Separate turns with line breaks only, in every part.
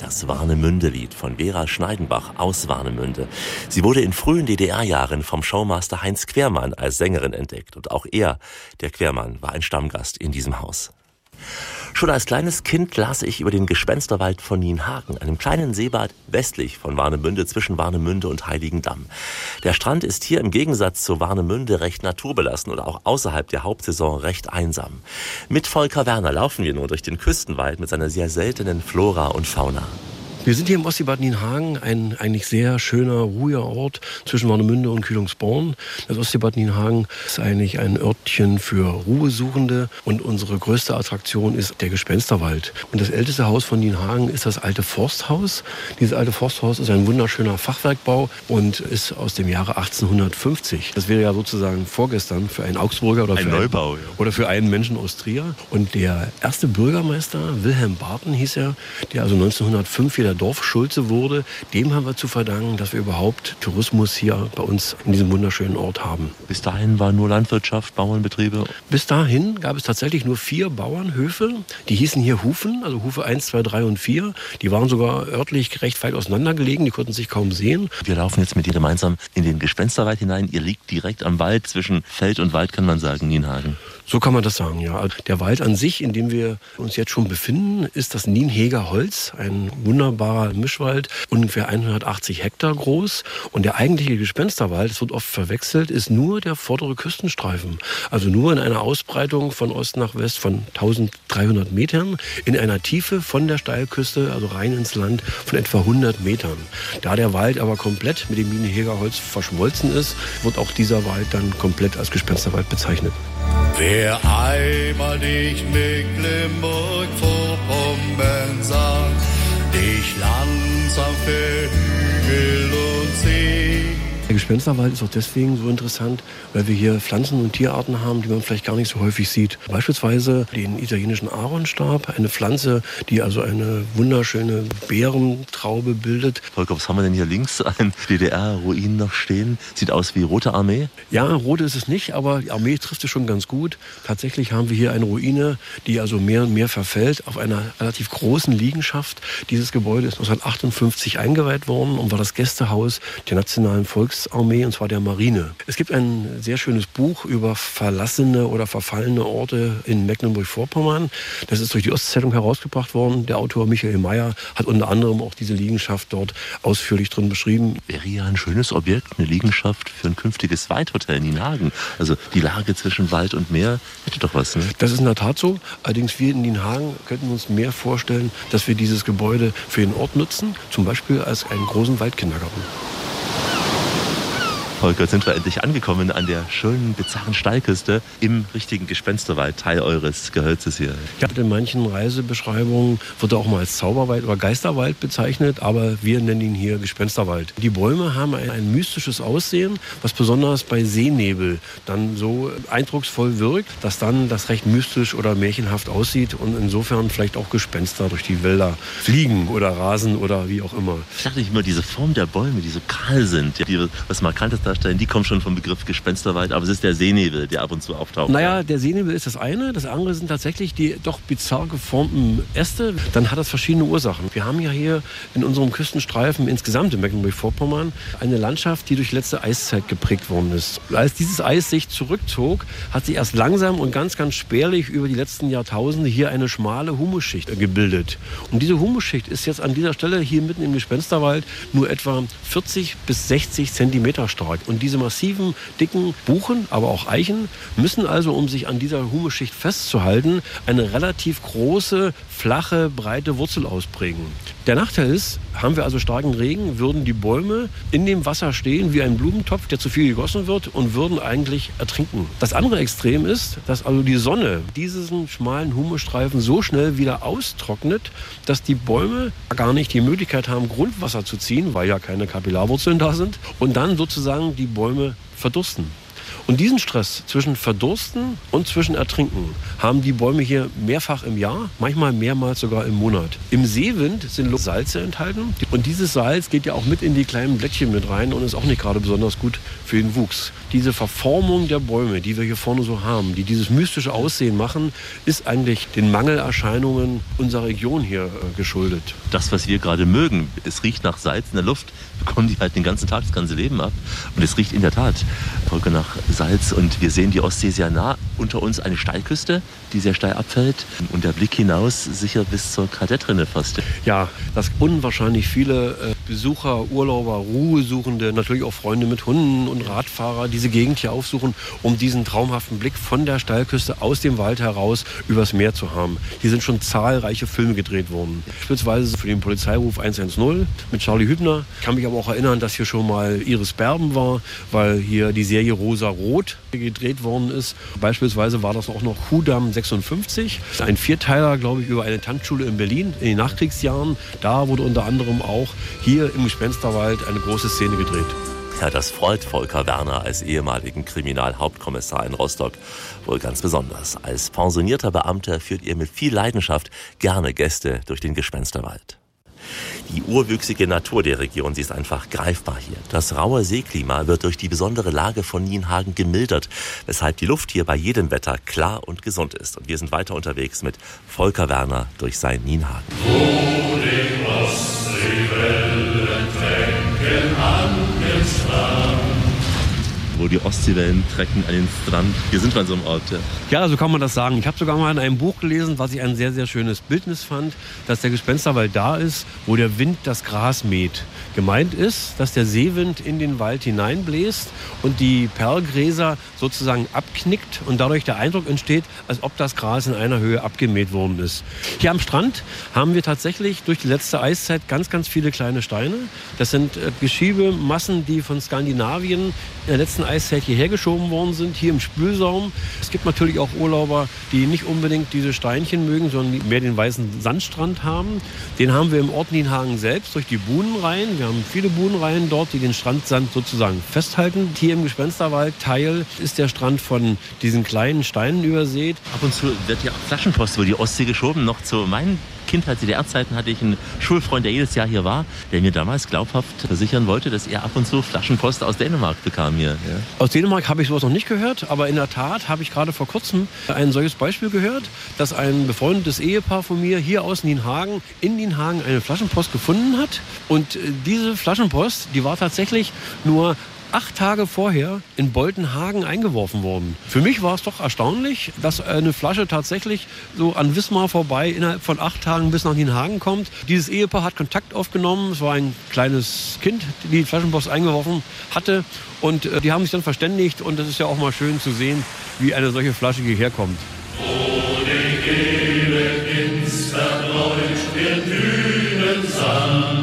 Das Warnemünde-Lied von Vera Schneidenbach aus Warnemünde. Sie wurde in frühen DDR-Jahren vom Showmaster Heinz Quermann als Sängerin entdeckt. Und auch er, der Quermann, war ein Stammgast in diesem Haus. Schon als kleines Kind las ich über den Gespensterwald von Nienhagen, einem kleinen Seebad westlich von Warnemünde, zwischen Warnemünde und Heiligendamm. Der Strand ist hier im Gegensatz zu Warnemünde recht naturbelassen oder auch außerhalb der Hauptsaison recht einsam. Mit Volker Werner laufen wir nun durch den Küstenwald mit seiner sehr seltenen Flora und Fauna.
Wir sind hier im Ostseebad Nienhagen, ein eigentlich sehr schöner, ruhiger Ort zwischen Warnemünde und Kühlungsborn. Das Ostseebad Nienhagen ist eigentlich ein Örtchen für Ruhesuchende und unsere größte Attraktion ist der Gespensterwald. Und das älteste Haus von Nienhagen ist das alte Forsthaus. Dieses alte Forsthaus ist ein wunderschöner Fachwerkbau und ist aus dem Jahre 1850. Das wäre ja sozusagen vorgestern für einen Augsburger oder für einen Menschen aus Trier. Und der erste Bürgermeister, Wilhelm Barton hieß er, der also 1905 wieder Dorfschulze wurde, dem haben wir zu verdanken, dass wir überhaupt Tourismus hier bei uns in diesem wunderschönen Ort haben.
Bis dahin war nur Landwirtschaft, Bauernbetriebe?
Bis dahin gab es tatsächlich nur 4 Bauernhöfe. Die hießen hier Hufen, also Hufe 1, 2, 3 und 4. Die waren sogar örtlich recht weit auseinander gelegen, die konnten sich kaum sehen.
Wir laufen jetzt mit dir gemeinsam in den Gespensterwald hinein. Ihr liegt direkt am Wald, zwischen Feld und Wald, kann man sagen, Nienhagen.
So kann man das sagen, ja. Der Wald an sich, in dem wir uns jetzt schon befinden, ist das Nienheger Holz, ein wunderbarer Mischwald, ungefähr 180 Hektar groß. Und der eigentliche Gespensterwald, das wird oft verwechselt, ist nur der vordere Küstenstreifen. Also nur in einer Ausbreitung von Ost nach West von 1300 Metern, in einer Tiefe von der Steilküste, also rein ins Land, von etwa 100 Metern. Da der Wald aber komplett mit dem Nienheger Holz verschmolzen ist, wird auch dieser Wald dann komplett als Gespensterwald bezeichnet.
Wer einmal nicht Mecklenburg-Vorpommern sah, dich langsam für Hügel und See.
Der Gespensterwald ist auch deswegen so interessant, weil wir hier Pflanzen- und Tierarten haben, die man vielleicht gar nicht so häufig sieht. Beispielsweise den italienischen Aaronstab, eine Pflanze, die also eine wunderschöne Beerentraube bildet.
Volker, was haben wir denn hier links? Ein DDR-Ruin noch stehen. Sieht aus wie Rote Armee.
Ja, rote ist es nicht, aber die Armee trifft es schon ganz gut. Tatsächlich haben wir hier eine Ruine, die also mehr und mehr verfällt auf einer relativ großen Liegenschaft. Dieses Gebäude ist 1958 eingeweiht worden und war das Gästehaus der Nationalen Volksarmee, und zwar der Marine. Es gibt ein sehr schönes Buch über verlassene oder verfallene Orte in Mecklenburg-Vorpommern. Das ist durch die Ostzeitung herausgebracht worden. Der Autor Michael Mayer hat unter anderem auch diese Liegenschaft dort ausführlich drin beschrieben.
Wäre ja ein schönes Objekt, eine Liegenschaft für ein künftiges Weithotel in Nienhagen. Also die Lage zwischen Wald und Meer hätte doch was, ne?
Das ist in der Tat so. Allerdings wir in Nienhagen könnten uns mehr vorstellen, dass wir dieses Gebäude für den Ort nutzen, zum Beispiel als einen großen Waldkindergarten.
Volker, sind wir endlich angekommen an der schönen, bizarren Steilküste im richtigen Gespensterwald, Teil eures Gehölzes hier.
Ja, in manchen Reisebeschreibungen wird er auch mal als Zauberwald oder Geisterwald bezeichnet, aber wir nennen ihn hier Gespensterwald. Die Bäume haben ein mystisches Aussehen, was besonders bei Seenebel dann so eindrucksvoll wirkt, dass dann das recht mystisch oder märchenhaft aussieht und insofern vielleicht auch Gespenster durch die Wälder fliegen oder rasen oder wie auch immer.
Ich dachte immer, diese Form der Bäume, die so kahl sind, die was Markantes darstellen, die kommen schon vom Begriff Gespensterwald, aber es ist der Seenebel, der ab und zu auftaucht.
Naja, der Seenebel ist das eine. Das andere sind tatsächlich die doch bizarr geformten Äste. Dann hat das verschiedene Ursachen. Wir haben ja hier in unserem Küstenstreifen insgesamt in Mecklenburg-Vorpommern eine Landschaft, die durch die letzte Eiszeit geprägt worden ist. Als dieses Eis sich zurückzog, hat sich erst langsam und ganz, ganz spärlich über die letzten Jahrtausende hier eine schmale Humusschicht gebildet. Und diese Humusschicht ist jetzt an dieser Stelle hier mitten im Gespensterwald nur etwa 40 bis 60 Zentimeter stark. Und diese massiven, dicken Buchen, aber auch Eichen, müssen also, um sich an dieser Humusschicht festzuhalten, eine relativ große, flache, breite Wurzel ausprägen. Der Nachteil ist, haben wir also starken Regen, würden die Bäume in dem Wasser stehen wie ein Blumentopf, der zu viel gegossen wird, und würden eigentlich ertrinken. Das andere Extrem ist, dass also die Sonne diesen schmalen Humusstreifen so schnell wieder austrocknet, dass die Bäume gar nicht die Möglichkeit haben, Grundwasser zu ziehen, weil ja keine Kapillarwurzeln da sind, und dann sozusagen die Bäume verdursten. Und diesen Stress zwischen Verdursten und zwischen Ertrinken haben die Bäume hier mehrfach im Jahr, manchmal mehrmals sogar im Monat. Im Seewind sind Salze enthalten und dieses Salz geht ja auch mit in die kleinen Blättchen mit rein und ist auch nicht gerade besonders gut für den Wuchs. Diese Verformung der Bäume, die wir hier vorne so haben, die dieses mystische Aussehen machen, ist eigentlich den Mangelerscheinungen unserer Region hier geschuldet.
Das, was wir gerade mögen, es riecht nach Salz in der Luft, bekommen die halt den ganzen Tag, das ganze Leben ab. Und es riecht in der Tat, Volker, nach Salz. Und wir sehen die Ostsee sehr nah. Unter uns eine Steilküste, die sehr steil abfällt. Und der Blick hinaus sicher bis zur Kadettrinne fast.
Ja, dass unwahrscheinlich viele Besucher, Urlauber, Ruhesuchende, natürlich auch Freunde mit Hunden und Radfahrer diese Gegend hier aufsuchen, um diesen traumhaften Blick von der Steilküste aus dem Wald heraus übers Meer zu haben. Hier sind schon zahlreiche Filme gedreht worden. Beispielsweise für den Polizeiruf 110 mit Charlie Hübner. Ich kann mich aber auch erinnern, dass hier schon mal Iris Berben war, weil hier die Serie Rosa-Rot gedreht worden ist. Beispielsweise war das auch noch Kudamm 56, ein Vierteiler, glaube ich, über eine Tanzschule in Berlin in den Nachkriegsjahren. Da wurde unter anderem auch hier im Gespensterwald eine große Szene gedreht.
Ja, das freut Volker Werner als ehemaligen Kriminalhauptkommissar in Rostock wohl ganz besonders. Als pensionierter Beamter führt er mit viel Leidenschaft gerne Gäste durch den Gespensterwald. Die urwüchsige Natur der Region, sie ist einfach greifbar hier. Das raue Seeklima wird durch die besondere Lage von Nienhagen gemildert, weshalb die Luft hier bei jedem Wetter klar und gesund ist. Und wir sind weiter unterwegs mit Volker Werner durch sein Nienhagen.
Wo die Ostseewellen tränken an den Strand.
Wo die Ostseewellen trecken an den Strand. Hier sind wir an so einem Ort.
Ja, so kann man das sagen. Ich habe sogar mal in einem Buch gelesen, was ich ein sehr, sehr schönes Bildnis fand, dass der Gespensterwald da ist, wo der Wind das Gras mäht. Gemeint ist, dass der Seewind in den Wald hineinbläst und die Perlgräser sozusagen abknickt und dadurch der Eindruck entsteht, als ob das Gras in einer Höhe abgemäht worden ist. Hier am Strand haben wir tatsächlich durch die letzte Eiszeit ganz, ganz viele kleine Steine. Das sind Geschiebemassen, die von Skandinavien in der letzten Eiszeit hierher geschoben worden sind, hier im Spülsaum. Es gibt natürlich auch Urlauber, die nicht unbedingt diese Steinchen mögen, sondern mehr den weißen Sandstrand haben. Den haben wir im Ort Nienhagen selbst durch die Buhnenreihen. Wir haben viele Buhnenreihen dort, die den Strandsand sozusagen festhalten. Hier im Gespensterwald-Teil ist der Strand von diesen kleinen Steinen übersät.
Ab und zu wird ja auch Flaschenpost über die Ostsee geschoben. Noch zu meinen Kindheit, DDR-Zeiten hatte ich einen Schulfreund, der jedes Jahr hier war, der mir damals glaubhaft versichern wollte, dass er ab und zu Flaschenpost aus Dänemark bekam hier. Ja.
Aus Dänemark habe ich sowas noch nicht gehört, aber in der Tat habe ich gerade vor kurzem ein solches Beispiel gehört, dass ein befreundetes Ehepaar von mir hier aus Nienhagen in Nienhagen eine Flaschenpost gefunden hat. Und diese Flaschenpost, die war tatsächlich nur 8 Tage vorher in Boltenhagen eingeworfen worden. Für mich war es doch erstaunlich, dass eine Flasche tatsächlich so an Wismar vorbei innerhalb von 8 Tagen bis nach Nienhagen kommt. Dieses Ehepaar hat Kontakt aufgenommen. Es war ein kleines Kind, die Flaschenpost eingeworfen hatte. Und die haben sich dann verständigt. Und es ist ja auch mal schön zu sehen, wie eine solche Flasche hierher kommt.
Wo die Gebe ins Verbläuft den Dünen Sand.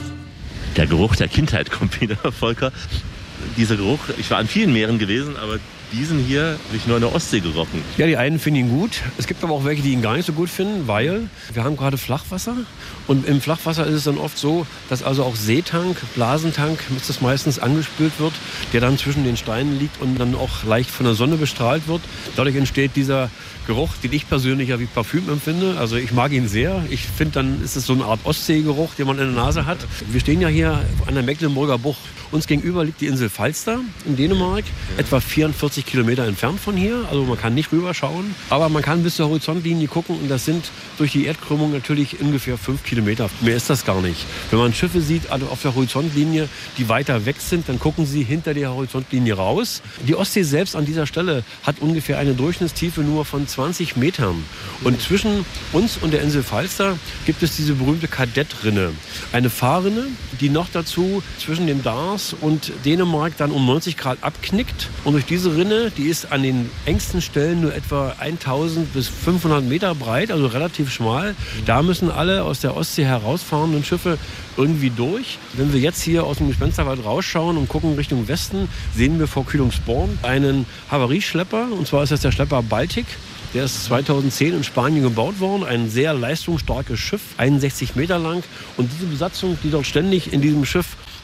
Der Geruch der Kindheit kommt wieder, Volker. Dieser Geruch, ich war an vielen Meeren gewesen, aber diesen hier habe ich nur in der Ostsee gerochen.
Ja, die einen finden ihn gut. Es gibt aber auch welche, die ihn gar nicht so gut finden, weil wir haben gerade Flachwasser. Und im Flachwasser ist es dann oft so, dass also auch Seetank, Blasentank, ist das meistens angespült wird, der dann zwischen den Steinen liegt und dann auch leicht von der Sonne bestrahlt wird. Dadurch entsteht dieser Geruch, den ich persönlich ja wie Parfüm empfinde. Also ich mag ihn sehr. Ich finde, dann ist es so eine Art Ostseegeruch, den man in der Nase hat. Wir stehen ja hier an der Mecklenburger Bucht. Uns gegenüber liegt die Insel Falster in Dänemark, etwa 44 Kilometer entfernt von hier. Also man kann nicht rüberschauen, aber man kann bis zur Horizontlinie gucken und das sind durch die Erdkrümmung natürlich ungefähr 5 Kilometer. Mehr ist das gar nicht. Wenn man Schiffe sieht also auf der Horizontlinie, die weiter weg sind, dann gucken sie hinter der Horizontlinie raus. Die Ostsee selbst an dieser Stelle hat ungefähr eine Durchschnittstiefe nur von 20 Metern. Und zwischen uns und der Insel Falster gibt es diese berühmte Kadettrinne. Eine Fahrrinne, die noch dazu zwischen dem Dars und Dänemark dann um 90 Grad abknickt. Und durch diese Rinne, die ist an den engsten Stellen nur etwa 1000 bis 500 Meter breit, also relativ schmal. Da müssen alle aus der Ostsee herausfahrenden Schiffe irgendwie durch. Wenn wir jetzt hier aus dem Gespensterwald rausschauen und gucken Richtung Westen, sehen wir vor Kühlungsborn einen Havarieschlepper. Und zwar ist das der Schlepper Baltic. Der ist 2010 in Spanien gebaut worden, ein sehr leistungsstarkes Schiff, 61 Meter lang. Und diese Besatzung, die dort ständig in diesem Schiff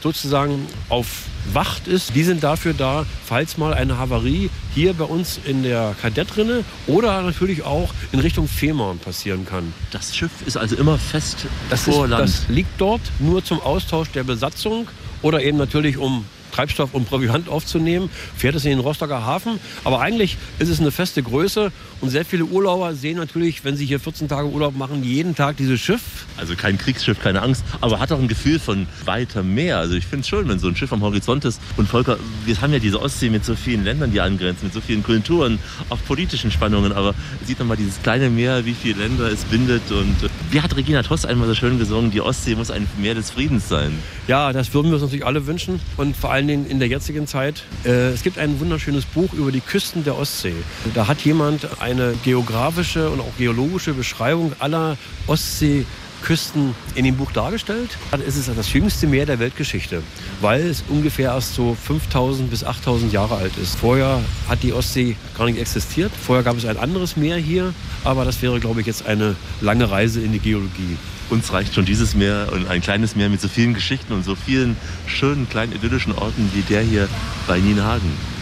sozusagen auf Wacht ist. Die sind dafür da, falls mal eine Havarie hier bei uns in der Kadettrinne oder natürlich auch in Richtung Fehmarn passieren kann.
Das Schiff ist also immer fest
Das liegt dort nur zum Austausch der Besatzung oder eben natürlich um Treibstoff und Proviant aufzunehmen, fährt es in den Rostocker Hafen. Aber eigentlich ist es eine feste Größe und sehr viele Urlauber sehen natürlich, wenn sie hier 14 Tage Urlaub machen, jeden Tag dieses Schiff.
Also kein Kriegsschiff, keine Angst, aber hat auch ein Gefühl von weiter Meer. Also ich finde es schön, wenn so ein Schiff am Horizont ist. Und Volker, wir haben ja diese Ostsee mit so vielen Ländern, die angrenzen, mit so vielen Kulturen, auch politischen Spannungen. Aber sieht man mal dieses kleine Meer, wie viele Länder es bindet. Und wie hat Regina Tost einmal so schön gesungen, die Ostsee muss ein Meer des Friedens sein.
Ja, das würden wir uns natürlich alle wünschen und vor allen Dingen in der jetzigen Zeit. Es gibt ein wunderschönes Buch über die Küsten der Ostsee. Da hat jemand eine geografische und auch geologische Beschreibung aller Ostseeküsten in dem Buch dargestellt. Es ist das jüngste Meer der Weltgeschichte, weil es ungefähr erst so 5.000 bis 8.000 Jahre alt ist. Vorher hat die Ostsee gar nicht existiert. Vorher gab es ein anderes Meer hier, aber das wäre, glaube ich, jetzt eine lange Reise in die Geologie.
Uns reicht schon dieses Meer und ein kleines Meer mit so vielen Geschichten und so vielen schönen kleinen idyllischen Orten wie der hier bei Nienhagen.